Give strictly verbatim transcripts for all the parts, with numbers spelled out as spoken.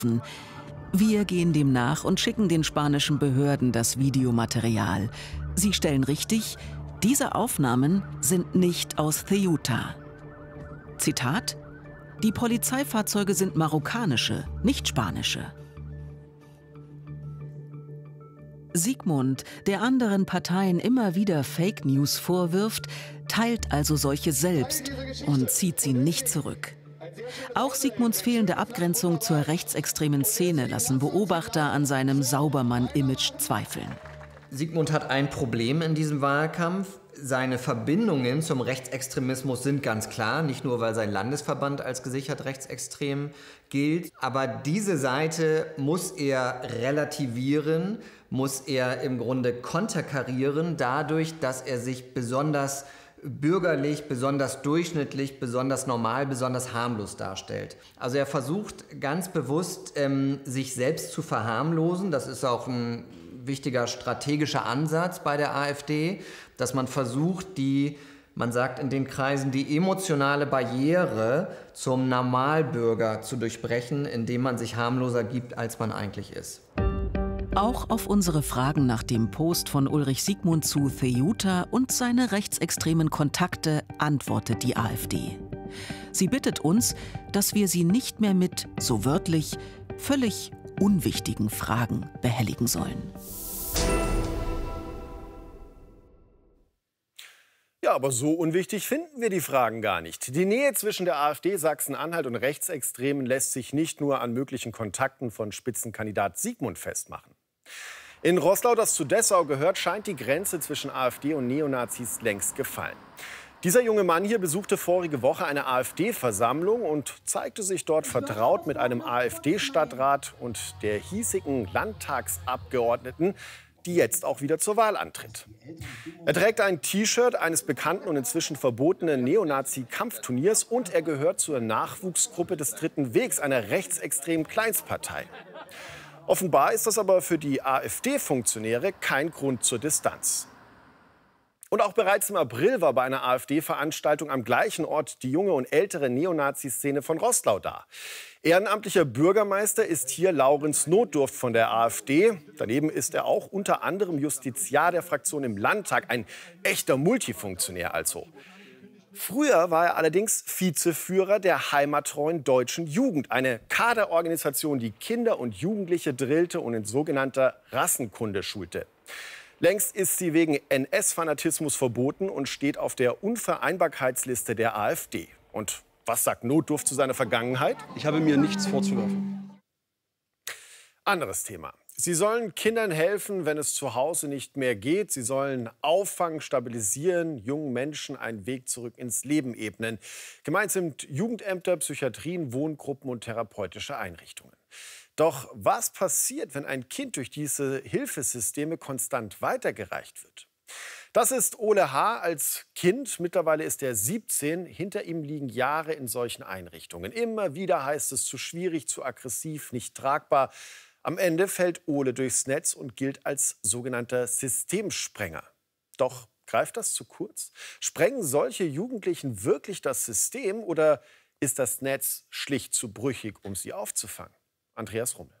Wir gehen dem nach und schicken den spanischen Behörden das Videomaterial. Sie stellen richtig, diese Aufnahmen sind nicht aus Ceuta. Zitat: Die Polizeifahrzeuge sind marokkanische, nicht spanische. Sigmund, der anderen Parteien immer wieder Fake News vorwirft, teilt also solche selbst und zieht sie nicht zurück. Auch Sigmunds fehlende Abgrenzung zur rechtsextremen Szene lassen Beobachter an seinem Saubermann-Image zweifeln. Sigmund hat ein Problem in diesem Wahlkampf. Seine Verbindungen zum Rechtsextremismus sind ganz klar, nicht nur, weil sein Landesverband als gesichert rechtsextrem gilt. Aber diese Seite muss er relativieren, muss er im Grunde konterkarieren, dadurch, dass er sich besonders bürgerlich, besonders durchschnittlich, besonders normal, besonders harmlos darstellt. Also er versucht ganz bewusst, ähm, sich selbst zu verharmlosen. Das ist auch ein wichtiger strategischer Ansatz bei der AfD, dass man versucht, die, man sagt in den Kreisen, die emotionale Barriere zum Normalbürger zu durchbrechen, indem man sich harmloser gibt, als man eigentlich ist. Auch auf unsere Fragen nach dem Post von Ulrich Sigmund zu Ceuta und seine rechtsextremen Kontakte antwortet die AfD. Sie bittet uns, dass wir sie nicht mehr mit, so wörtlich, völlig unwichtigen Fragen behelligen sollen. Ja, aber so unwichtig finden wir die Fragen gar nicht. Die Nähe zwischen der AfD Sachsen-Anhalt und Rechtsextremen lässt sich nicht nur an möglichen Kontakten von Spitzenkandidat Sigmund festmachen. In Roßlau, das zu Dessau gehört, scheint die Grenze zwischen AfD und Neonazis längst gefallen. Dieser junge Mann hier besuchte vorige Woche eine AfD-Versammlung und zeigte sich dort vertraut mit einem AfD-Stadtrat und der hiesigen Landtagsabgeordneten, die jetzt auch wieder zur Wahl antritt. Er trägt ein T-Shirt eines bekannten und inzwischen verbotenen Neonazi-Kampfturniers und er gehört zur Nachwuchsgruppe des Dritten Wegs, einer rechtsextremen Kleinstpartei. Offenbar ist das aber für die AfD-Funktionäre kein Grund zur Distanz. Und auch bereits im April war bei einer AfD-Veranstaltung am gleichen Ort die junge und ältere Neonazi-Szene von Roßlau da. Ehrenamtlicher Bürgermeister ist hier Laurenz Notdurft von der AfD. Daneben ist er auch unter anderem Justiziar der Fraktion im Landtag, ein echter Multifunktionär also. Früher war er allerdings Vizeführer der heimattreuen Deutschen Jugend, eine Kaderorganisation, die Kinder und Jugendliche drillte und in sogenannter Rassenkunde schulte. Längst ist sie wegen N S-Fanatismus verboten und steht auf der Unvereinbarkeitsliste der AfD. Und was sagt Notdurft zu seiner Vergangenheit? Ich habe mir nichts vorzuwerfen. Anderes Thema. Sie sollen Kindern helfen, wenn es zu Hause nicht mehr geht. Sie sollen auffangen, stabilisieren, jungen Menschen einen Weg zurück ins Leben ebnen. Gemeint sind Jugendämter, Psychiatrien, Wohngruppen und therapeutische Einrichtungen. Doch was passiert, wenn ein Kind durch diese Hilfesysteme konstant weitergereicht wird? Das ist Ole H. als Kind. Mittlerweile ist er siebzehn. Hinter ihm liegen Jahre in solchen Einrichtungen. Immer wieder heißt es, zu schwierig, zu aggressiv, nicht tragbar. Am Ende fällt Ole durchs Netz und gilt als sogenannter Systemsprenger. Doch greift das zu kurz? Sprengen solche Jugendlichen wirklich das System oder ist das Netz schlicht zu brüchig, um sie aufzufangen? Andreas Rummel.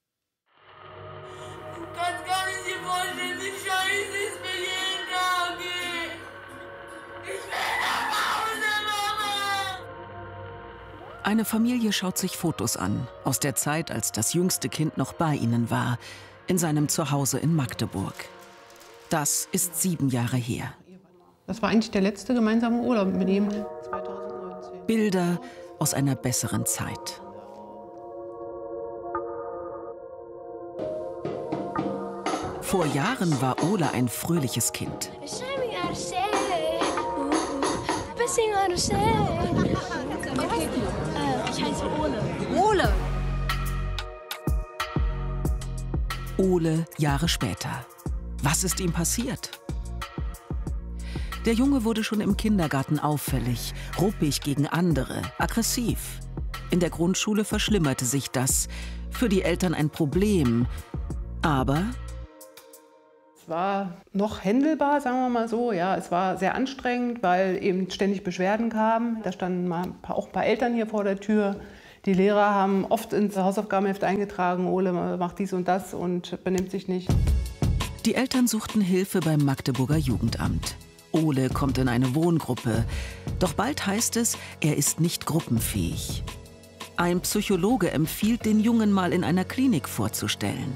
Du kannst gar nicht dir vorstellen, wie scheiße es mir jeden Tag geht. Ich will nach Hause, Mama! Eine Familie schaut sich Fotos an, aus der Zeit, als das jüngste Kind noch bei ihnen war, in seinem Zuhause in Magdeburg. Das ist sieben Jahre her. Das war eigentlich der letzte gemeinsame Urlaub mit ihm. zweitausendneunzehn. Bilder aus einer besseren Zeit. Vor Jahren war Ole ein fröhliches Kind. Ich heiße Ole. Ole! Ole Jahre später. Was ist ihm passiert? Der Junge wurde schon im Kindergarten auffällig, ruppig gegen andere, aggressiv. In der Grundschule verschlimmerte sich das. Für die Eltern ein Problem. Aber Es war noch händelbar, sagen wir mal so. Ja, es war sehr anstrengend, weil eben ständig Beschwerden kamen. Da standen mal ein paar, auch ein paar Eltern hier vor der Tür, Die Lehrer haben oft ins Hausaufgabenheft eingetragen, Ole macht dies und das und benimmt sich nicht. Die Eltern suchten Hilfe beim Magdeburger Jugendamt. Ole kommt in eine Wohngruppe. Doch bald heißt es, er ist nicht gruppenfähig. Ein Psychologe empfiehlt, den Jungen mal in einer Klinik vorzustellen.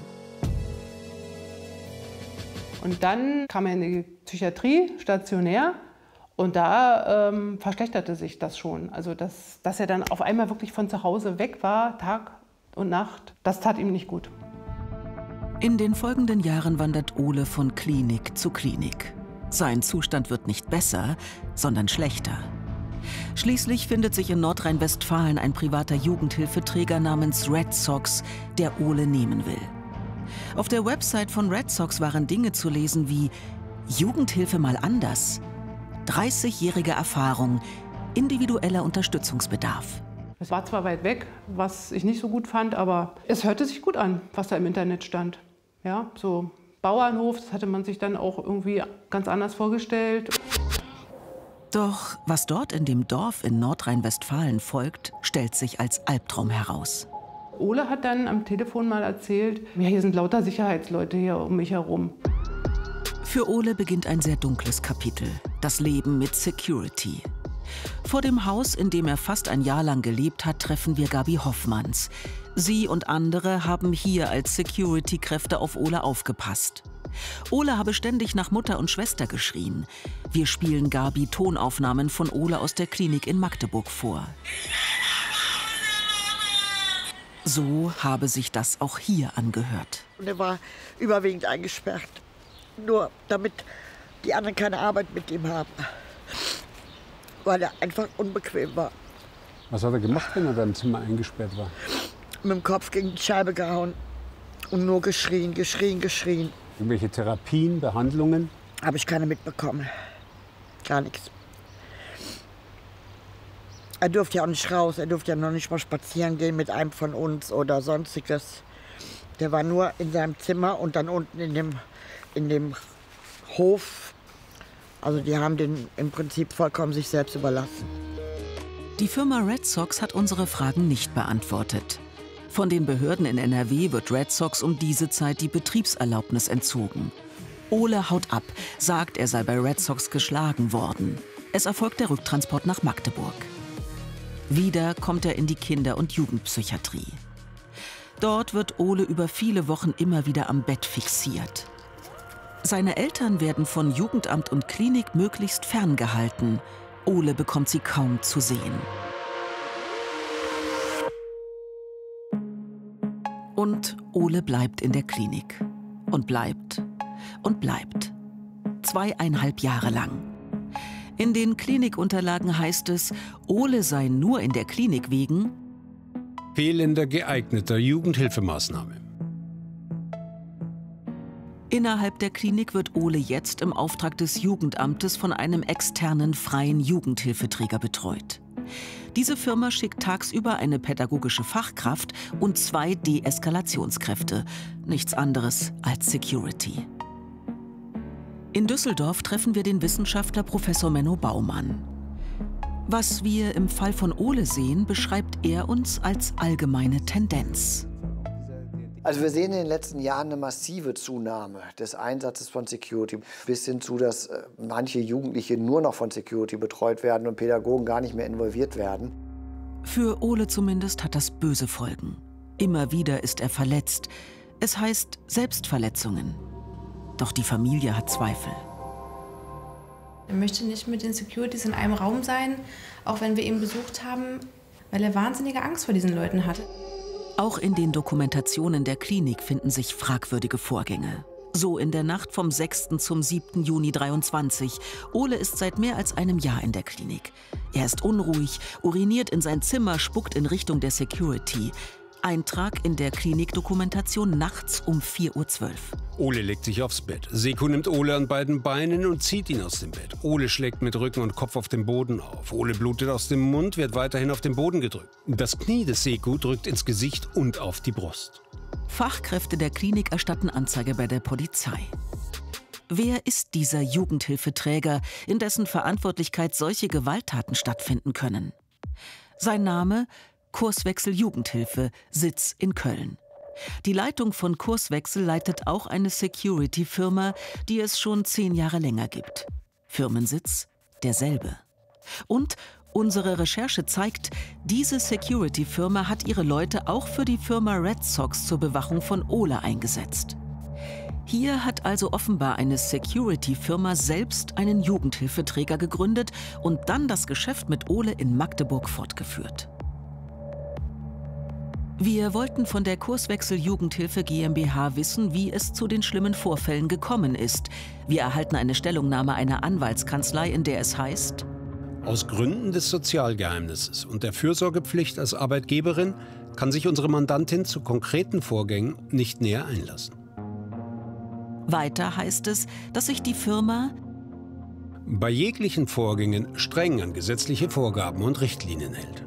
Und dann kam er in die Psychiatrie, stationär. Und da ähm, verschlechterte sich das schon. Also, dass, dass er dann auf einmal wirklich von zu Hause weg war, Tag und Nacht, das tat ihm nicht gut. In den folgenden Jahren wandert Ole von Klinik zu Klinik. Sein Zustand wird nicht besser, sondern schlechter. Schließlich findet sich in Nordrhein-Westfalen ein privater Jugendhilfeträger namens Red Sox, der Ole nehmen will. Auf der Website von Red Sox waren Dinge zu lesen wie Jugendhilfe mal anders, dreißigjährige Erfahrung, individueller Unterstützungsbedarf. Es war zwar weit weg, was ich nicht so gut fand, aber es hörte sich gut an, was da im Internet stand. Ja, so Bauernhof, das hatte man sich dann auch irgendwie ganz anders vorgestellt. Doch was dort in dem Dorf in Nordrhein-Westfalen folgt, stellt sich als Albtraum heraus. Ole hat dann am Telefon mal erzählt, ja, hier sind lauter Sicherheitsleute hier um mich herum. Für Ole beginnt ein sehr dunkles Kapitel, das Leben mit Security. Vor dem Haus, in dem er fast ein Jahr lang gelebt hat, treffen wir Gabi Hoffmanns. Sie und andere haben hier als Security-Kräfte auf Ole aufgepasst. Ole habe ständig nach Mutter und Schwester geschrien. Wir spielen Gabi Tonaufnahmen von Ole aus der Klinik in Magdeburg vor. So habe sich das auch hier angehört. Und er war überwiegend eingesperrt, nur damit die anderen keine Arbeit mit ihm haben, weil er einfach unbequem war. Was hat er gemacht, wenn er da im Zimmer eingesperrt war? Mit dem Kopf gegen die Scheibe gehauen und nur geschrien, geschrien, geschrien. Irgendwelche Therapien, Behandlungen? Habe ich keine mitbekommen. Gar nichts. Er durfte ja auch nicht raus, er durfte ja noch nicht mal spazieren gehen mit einem von uns oder sonstiges. Der war nur in seinem Zimmer und dann unten in dem, in dem Hof. Also die haben den im Prinzip vollkommen sich selbst überlassen. Die Firma Red Sox hat unsere Fragen nicht beantwortet. Von den Behörden in N R W wird Red Sox um diese Zeit die Betriebserlaubnis entzogen. Ole haut ab, sagt, er sei bei Red Sox geschlagen worden. Es erfolgt der Rücktransport nach Magdeburg. Wieder kommt er in die Kinder- und Jugendpsychiatrie. Dort wird Ole über viele Wochen immer wieder am Bett fixiert. Seine Eltern werden von Jugendamt und Klinik möglichst ferngehalten. Ole bekommt sie kaum zu sehen. Und Ole bleibt in der Klinik. Und bleibt und bleibt. Zweieinhalb Jahre lang. In den Klinikunterlagen heißt es, Ole sei nur in der Klinik wegen fehlender geeigneter Jugendhilfemaßnahme. Innerhalb der Klinik wird Ole jetzt im Auftrag des Jugendamtes von einem externen freien Jugendhilfeträger betreut. Diese Firma schickt tagsüber eine pädagogische Fachkraft und zwei Deeskalationskräfte. Nichts anderes als Security. In Düsseldorf treffen wir den Wissenschaftler Professor Menno Baumann. Was wir im Fall von Ole sehen, beschreibt er uns als allgemeine Tendenz. Also wir sehen in den letzten Jahren eine massive Zunahme des Einsatzes von Security, bis hin zu, dass manche Jugendliche nur noch von Security betreut werden und Pädagogen gar nicht mehr involviert werden. Für Ole zumindest hat das böse Folgen. Immer wieder ist er verletzt. Es heißt Selbstverletzungen. Doch die Familie hat Zweifel. Er möchte nicht mit den Securities in einem Raum sein, auch wenn wir ihn besucht haben, weil er wahnsinnige Angst vor diesen Leuten hatte. Auch in den Dokumentationen der Klinik finden sich fragwürdige Vorgänge. So in der Nacht vom sechsten zum siebten Juni dreiundzwanzig. Ole ist seit mehr als einem Jahr in der Klinik. Er ist unruhig, uriniert in sein Zimmer, spuckt in Richtung der Security. Eintrag in der Klinikdokumentation nachts um vier Uhr zwölf. Ole legt sich aufs Bett. Seko nimmt Ole an beiden Beinen und zieht ihn aus dem Bett. Ole schlägt mit Rücken und Kopf auf den Boden auf. Ole blutet aus dem Mund, wird weiterhin auf den Boden gedrückt. Das Knie des Seko drückt ins Gesicht und auf die Brust. Fachkräfte der Klinik erstatten Anzeige bei der Polizei. Wer ist dieser Jugendhilfeträger, in dessen Verantwortlichkeit solche Gewalttaten stattfinden können? Sein Name: Kurswechsel Jugendhilfe, Sitz in Köln. Die Leitung von Kurswechsel leitet auch eine Security-Firma, die es schon zehn Jahre länger gibt. Firmensitz derselbe. Und unsere Recherche zeigt, diese Security-Firma hat ihre Leute auch für die Firma Red Sox zur Bewachung von Ole eingesetzt. Hier hat also offenbar eine Security-Firma selbst einen Jugendhilfeträger gegründet und dann das Geschäft mit Ole in Magdeburg fortgeführt. Wir wollten von der Kurswechsel Jugendhilfe GmbH wissen, wie es zu den schlimmen Vorfällen gekommen ist. Wir erhalten eine Stellungnahme einer Anwaltskanzlei, in der es heißt: Aus Gründen des Sozialgeheimnisses und der Fürsorgepflicht als Arbeitgeberin kann sich unsere Mandantin zu konkreten Vorgängen nicht näher einlassen. Weiter heißt es, dass sich die Firma bei jeglichen Vorgängen streng an gesetzliche Vorgaben und Richtlinien hält.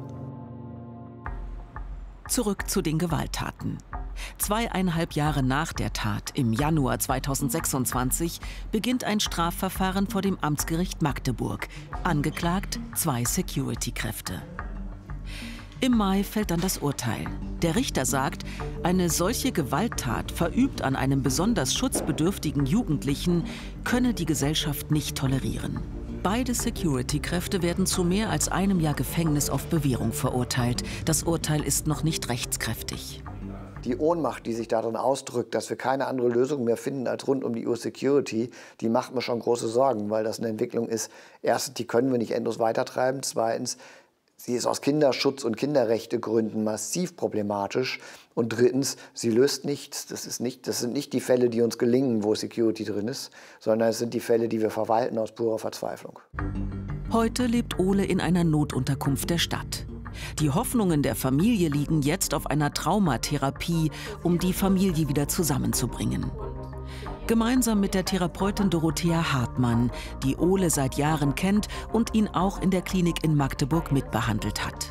Zurück zu den Gewalttaten. Zweieinhalb Jahre nach der Tat, im Januar zweitausendsechsundzwanzig, beginnt ein Strafverfahren vor dem Amtsgericht Magdeburg. Angeklagt zwei Security-Kräfte. Im Mai fällt dann das Urteil. Der Richter sagt, eine solche Gewalttat, verübt an einem besonders schutzbedürftigen Jugendlichen, könne die Gesellschaft nicht tolerieren. Beide Security-Kräfte werden zu mehr als einem Jahr Gefängnis auf Bewährung verurteilt. Das Urteil ist noch nicht rechtskräftig. Die Ohnmacht, die sich darin ausdrückt, dass wir keine andere Lösung mehr finden als rund um die Uhr Security, die macht mir schon große Sorgen, weil das eine Entwicklung ist. Erstens, die können wir nicht endlos weitertreiben. Zweitens, sie ist aus Kinderschutz- und Kinderrechtegründen massiv problematisch. Und drittens, sie löst nichts. Das ist nicht, das sind nicht die Fälle, die uns gelingen, wo Security drin ist, sondern es sind die Fälle, die wir verwalten aus purer Verzweiflung. Heute lebt Ole in einer Notunterkunft der Stadt. Die Hoffnungen der Familie liegen jetzt auf einer Traumatherapie, um die Familie wieder zusammenzubringen. Gemeinsam mit der Therapeutin Dorothea Hartmann, die Ole seit Jahren kennt und ihn auch in der Klinik in Magdeburg mitbehandelt hat.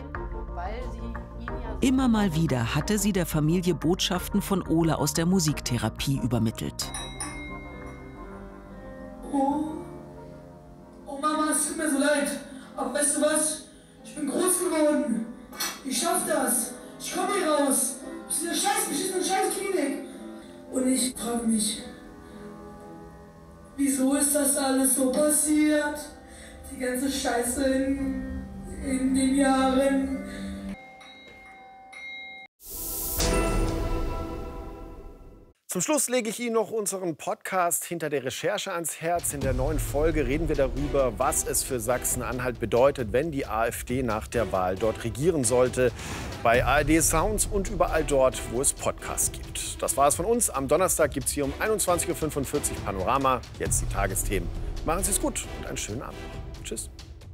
Immer mal wieder hatte sie der Familie Botschaften von Ole aus der Musiktherapie übermittelt. Oh, oh Mama, es tut mir so leid, aber weißt du was? Ich bin groß geworden. Ich schaff das. Ich komme hier raus. Aus dieser scheiß beschissenen Scheißklinik. Und ich frage mich, wieso ist das alles so passiert? Die ganze Scheiße in, in den Jahren. Zum Schluss lege ich Ihnen noch unseren Podcast Hinter der Recherche ans Herz. In der neuen Folge reden wir darüber, was es für Sachsen-Anhalt bedeutet, wenn die AfD nach der Wahl dort regieren sollte. Bei A R D Sounds und überall dort, wo es Podcasts gibt. Das war es von uns. Am Donnerstag gibt es hier um einundzwanzig Uhr fünfundvierzig Panorama. Jetzt die Tagesthemen. Machen Sie es gut und einen schönen Abend. Tschüss.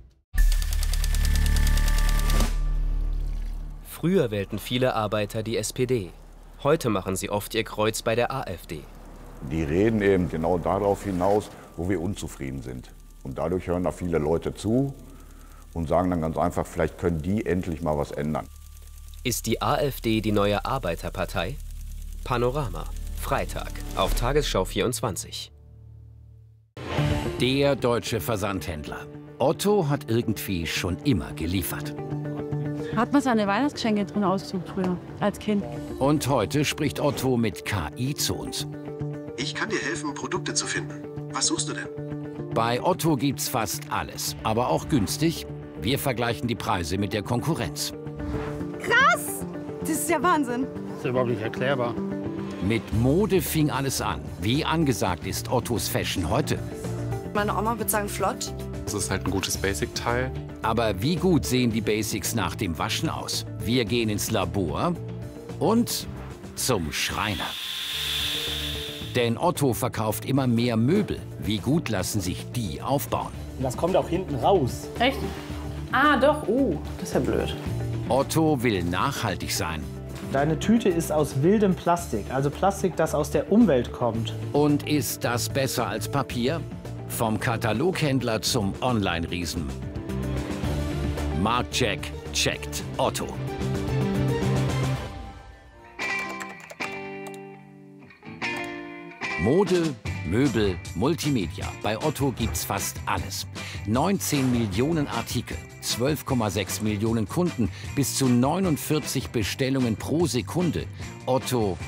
Früher wählten viele Arbeiter die S P D. Heute machen sie oft ihr Kreuz bei der AfD. Die reden eben genau darauf hinaus, wo wir unzufrieden sind. Und dadurch hören da viele Leute zu und sagen dann ganz einfach, vielleicht können die endlich mal was ändern. Ist die AfD die neue Arbeiterpartei? Panorama, Freitag auf Tagesschau vierundzwanzig. Der deutsche Versandhändler. Otto hat irgendwie schon immer geliefert. Hat man seine Weihnachtsgeschenke drin ausgesucht früher, als Kind. Und heute spricht Otto mit K I zu uns. Ich kann dir helfen, Produkte zu finden. Was suchst du denn? Bei Otto gibt's fast alles, aber auch günstig. Wir vergleichen die Preise mit der Konkurrenz. Krass! Das ist ja Wahnsinn. Das ist überhaupt nicht erklärbar. Mit Mode fing alles an. Wie angesagt ist Ottos Fashion heute? Meine Oma würde sagen flott. Das ist halt ein gutes Basic-Teil. Aber wie gut sehen die Basics nach dem Waschen aus? Wir gehen ins Labor und zum Schreiner. Denn Otto verkauft immer mehr Möbel. Wie gut lassen sich die aufbauen? Das kommt auch hinten raus. Echt? Ah, doch. Oh, das ist ja blöd. Otto will nachhaltig sein. Deine Tüte ist aus wildem Plastik, also Plastik, das aus der Umwelt kommt. Und ist das besser als Papier? Vom Kataloghändler zum Online-Riesen. Marktcheck checkt Otto. Mode, Möbel, Multimedia. Bei Otto gibt's fast alles. neunzehn Millionen Artikel, zwölf Komma sechs Millionen Kunden, bis zu neunundvierzig Bestellungen pro Sekunde. Otto